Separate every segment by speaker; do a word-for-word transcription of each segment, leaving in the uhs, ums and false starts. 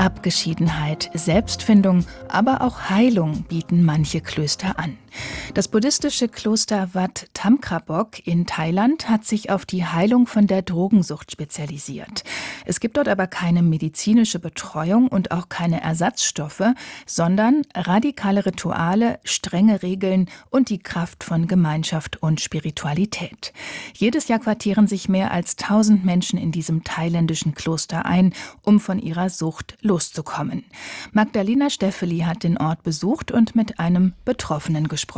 Speaker 1: Abgeschiedenheit, Selbstfindung, aber auch Heilung bieten manche Klöster an. Das buddhistische Kloster Wat Tham Krabok in Thailand hat sich auf die Heilung von der Drogensucht spezialisiert. Es gibt dort aber keine medizinische Betreuung und auch keine Ersatzstoffe, sondern radikale Rituale, strenge Regeln und die Kraft von Gemeinschaft und Spiritualität. Jedes Jahr quartieren sich mehr als tausend Menschen in diesem thailändischen Kloster ein, um von ihrer Sucht loszukommen. Magdalena Steffeli hat den Ort besucht und mit einem Betroffenen gesprochen.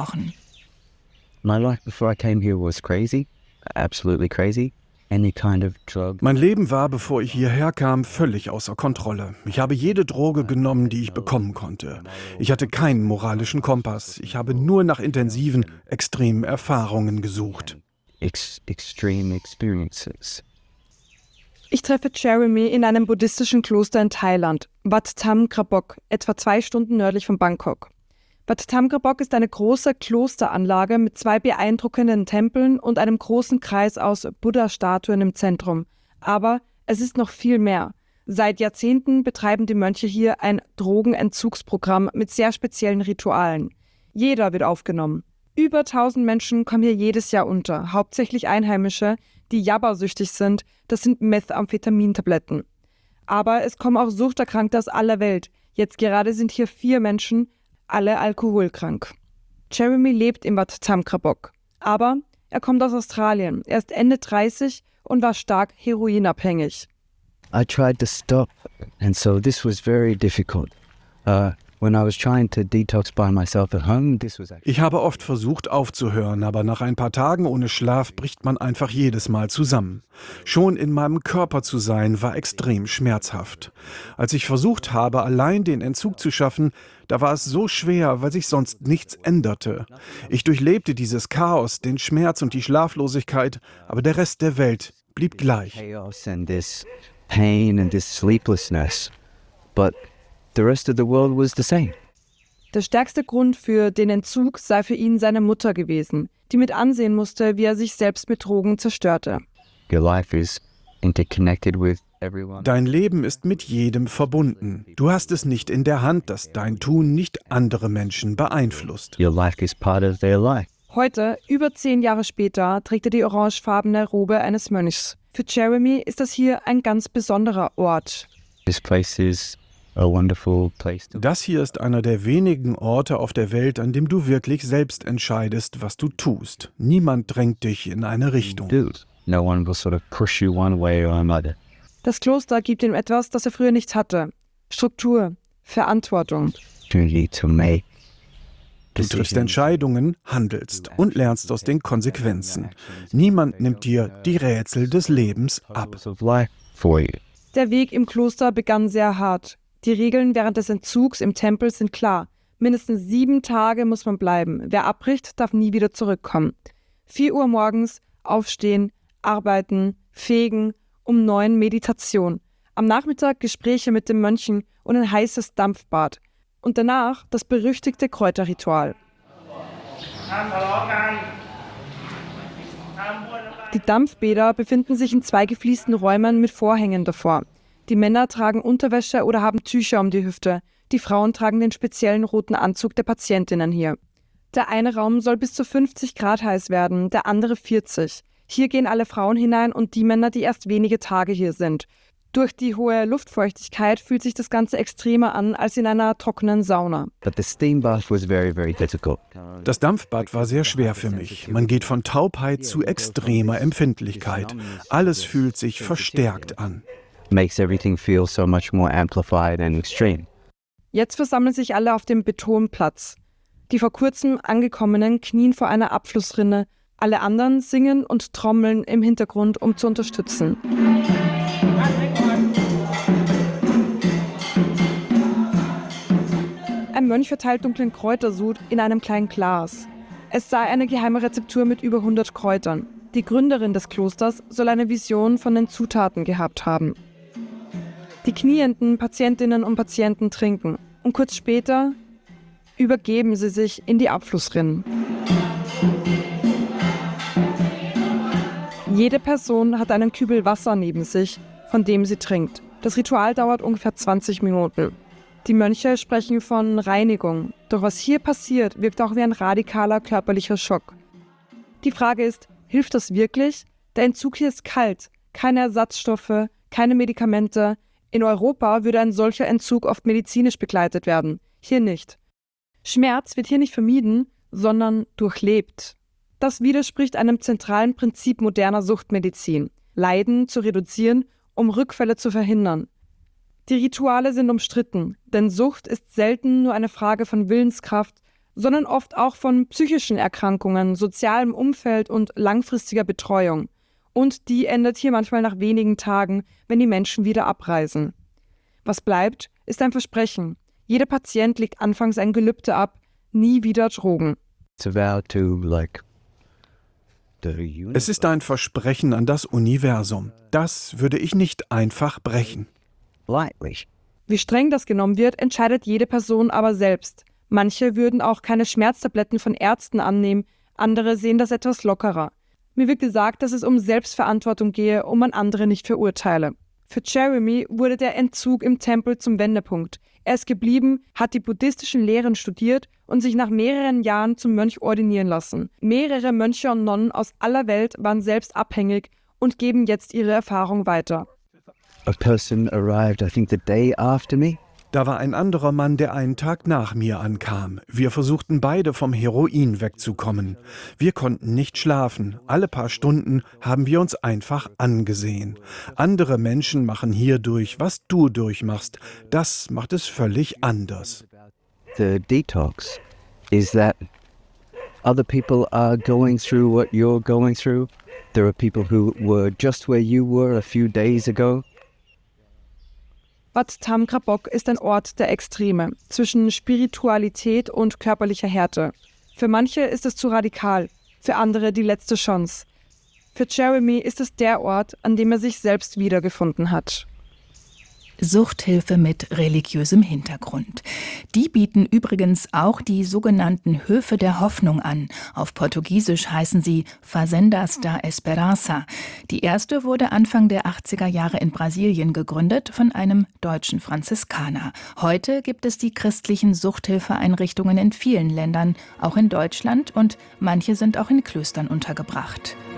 Speaker 2: My life before I came here was crazy, absolutely crazy. Any kind of drug.
Speaker 3: Mein Leben war, bevor ich hierher kam, völlig außer Kontrolle. Ich habe jede Droge genommen, die ich bekommen konnte. Ich hatte keinen moralischen Kompass. Ich habe nur nach intensiven, extremen Erfahrungen gesucht.
Speaker 2: Ex- extreme experiences.
Speaker 4: Ich treffe Jeremy in einem buddhistischen Kloster in Thailand, Wat Tham Krabok, etwa zwei Stunden nördlich von Bangkok. Wat Tham Krabok ist eine große Klosteranlage mit zwei beeindruckenden Tempeln und einem großen Kreis aus Buddha-Statuen im Zentrum. Aber es ist noch viel mehr. Seit Jahrzehnten betreiben die Mönche hier ein Drogenentzugsprogramm mit sehr speziellen Ritualen. Jeder wird aufgenommen. Über tausend Menschen kommen hier jedes Jahr unter, hauptsächlich Einheimische, die Jabba-süchtig sind. Das sind Methamphetamintabletten. Aber es kommen auch Suchterkrankte aus aller Welt. Jetzt gerade sind hier vier Menschen, alle alkoholkrank. Jeremy lebt in Wat Tham Krabok. Aber er kommt aus Australien. Er ist Ende dreißig und war stark heroinabhängig.
Speaker 2: I tried to stop, and so this was very difficult. Uh, when I was trying to detox by myself at home, this was actually...
Speaker 3: Ich habe oft versucht aufzuhören, aber nach ein paar Tagen ohne Schlaf bricht man einfach jedes Mal zusammen. Schon in meinem Körper zu sein, war extrem schmerzhaft. Als ich versucht habe, allein den Entzug zu schaffen, da war es so schwer, weil sich sonst nichts änderte. Ich durchlebte dieses Chaos, den Schmerz und die Schlaflosigkeit, aber der Rest der Welt blieb gleich.
Speaker 2: Chaos and this pain and this sleeplessness, but the rest of the world was the same.
Speaker 4: Der stärkste Grund für den Entzug sei für ihn seine Mutter gewesen, die mit ansehen musste, wie er sich selbst mit Drogen zerstörte.
Speaker 2: Your life is interconnected with everyone.
Speaker 3: Dein Leben ist mit jedem verbunden. Du hast es nicht in der Hand, dass dein Tun nicht andere Menschen beeinflusst.
Speaker 2: Your life is part of their life.
Speaker 4: Heute, über zehn Jahre später, trägt er die orangefarbene Robe eines Mönchs. Für Jeremy ist das hier ein ganz besonderer Ort.
Speaker 2: This place is a wonderful place to...
Speaker 3: Das hier ist einer der wenigen Orte auf der Welt, an dem du wirklich selbst entscheidest, was du tust. Niemand drängt dich in eine Richtung.
Speaker 2: Dude. No one will sort of push you one way or another.
Speaker 4: Das Kloster gibt ihm etwas, das er früher nicht hatte. Struktur, Verantwortung.
Speaker 2: Opportunity to make
Speaker 3: Du triffst Entscheidungen, handelst und lernst aus den Konsequenzen. Niemand nimmt dir die Rätsel des Lebens ab.
Speaker 2: of life for you.
Speaker 4: Der Weg im Kloster begann sehr hart. Die Regeln während des Entzugs im Tempel sind klar. Mindestens sieben Tage muss man bleiben. Wer abbricht, darf nie wieder zurückkommen. Vier Uhr morgens, aufstehen, arbeiten, fegen, um neun Meditation. Am Nachmittag Gespräche mit den Mönchen und ein heißes Dampfbad. Und danach das berüchtigte Kräuterritual. Die Dampfbäder befinden sich in zwei gefliesten Räumen mit Vorhängen davor. Die Männer tragen Unterwäsche oder haben Tücher um die Hüfte. Die Frauen tragen den speziellen roten Anzug der Patientinnen hier. Der eine Raum soll bis zu fünfzig Grad heiß werden, der andere vierzig. Hier gehen alle Frauen hinein und die Männer, die erst wenige Tage hier sind. Durch die hohe Luftfeuchtigkeit fühlt sich das Ganze extremer an als in einer trockenen Sauna.
Speaker 2: But the steam bath was very, very difficult.
Speaker 3: Das Dampfbad war sehr schwer für mich. Man geht von Taubheit zu extremer Empfindlichkeit. Alles fühlt sich verstärkt an.
Speaker 2: Makes everything feel so much more amplified and extreme.
Speaker 4: Jetzt versammeln sich alle auf dem Betonplatz. Die vor kurzem Angekommenen knien vor einer Abflussrinne. Alle anderen singen und trommeln im Hintergrund, um zu unterstützen. Ein Mönch verteilt dunklen Kräutersud in einem kleinen Glas. Es sei eine geheime Rezeptur mit über hundert Kräutern. Die Gründerin des Klosters soll eine Vision von den Zutaten gehabt haben. Die knienden Patientinnen und Patienten trinken und kurz später übergeben sie sich in die Abflussrinnen. Jede Person hat einen Kübel Wasser neben sich, von dem sie trinkt. Das Ritual dauert ungefähr zwanzig Minuten. Die Mönche sprechen von Reinigung. Doch was hier passiert, wirkt auch wie ein radikaler körperlicher Schock. Die Frage ist, hilft das wirklich? Der Entzug hier ist kalt, keine Ersatzstoffe, keine Medikamente. In Europa würde ein solcher Entzug oft medizinisch begleitet werden, hier nicht. Schmerz wird hier nicht vermieden, sondern durchlebt. Das widerspricht einem zentralen Prinzip moderner Suchtmedizin: Leiden zu reduzieren, um Rückfälle zu verhindern. Die Rituale sind umstritten, denn Sucht ist selten nur eine Frage von Willenskraft, sondern oft auch von psychischen Erkrankungen, sozialem Umfeld und langfristiger Betreuung. Und die endet hier manchmal nach wenigen Tagen, wenn die Menschen wieder abreisen. Was bleibt, ist ein Versprechen. Jeder Patient legt anfangs ein Gelübde ab: nie wieder Drogen.
Speaker 2: It's a vow to, like, the universe.
Speaker 3: Es ist ein Versprechen an das Universum. Das würde ich nicht einfach brechen.
Speaker 2: Lightly.
Speaker 4: Wie streng das genommen wird, entscheidet jede Person aber selbst. Manche würden auch keine Schmerztabletten von Ärzten annehmen, andere sehen das etwas lockerer. Mir wird gesagt, dass es um Selbstverantwortung gehe und man andere nicht verurteile. Für Jeremy wurde der Entzug im Tempel zum Wendepunkt. Er ist geblieben, hat die buddhistischen Lehren studiert und sich nach mehreren Jahren zum Mönch ordinieren lassen. Mehrere Mönche und Nonnen aus aller Welt waren selbst abhängig und geben jetzt ihre Erfahrung weiter.
Speaker 2: A person arrived, I think, the day after me.
Speaker 3: Da war ein anderer Mann, der einen Tag nach mir ankam. Wir versuchten beide vom Heroin wegzukommen. Wir konnten nicht schlafen. Alle paar Stunden haben wir uns einfach angesehen. Andere Menschen machen hier durch, was du durchmachst. Das macht es völlig anders.
Speaker 2: The detox is that other people are going through what you're going through. There are people who were just where you were a few days ago.
Speaker 4: Wat Tham Krabok ist ein Ort der Extreme zwischen Spiritualität und körperlicher Härte. Für manche ist es zu radikal, für andere die letzte Chance. Für Jeremy ist es der Ort, an dem er sich selbst wiedergefunden hat.
Speaker 1: Suchthilfe mit religiösem Hintergrund. Die bieten übrigens auch die sogenannten Höfe der Hoffnung an. Auf Portugiesisch heißen sie Fazendas da Esperança. Die erste wurde Anfang der achtziger Jahre in Brasilien gegründet von einem deutschen Franziskaner. Heute gibt es die christlichen Suchthilfeeinrichtungen in vielen Ländern, auch in Deutschland, und manche sind auch in Klöstern untergebracht.